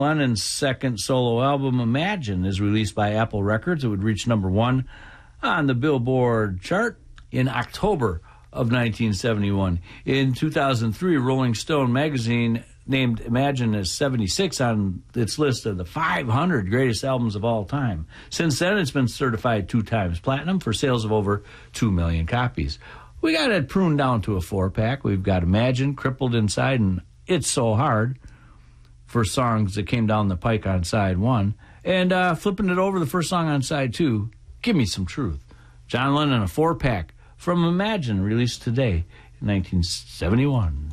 Lennon's second solo album, Imagine, is released by Apple Records. It would reach number 1 on the Billboard chart in October of 1971. In 2003, Rolling Stone magazine named Imagine as 76 on its list of the 500 greatest albums of all time. Since then, it's been certified 2 times platinum for sales of over 2 million copies. We got it pruned down to a 4-pack. We've got Imagine, Crippled Inside, and It's So Hard for songs that came down the pike on side 1. And flipping it over, the first song on side 2, Give Me Some Truth. John Lennon, a 4-pack from Imagine, released today in 1971.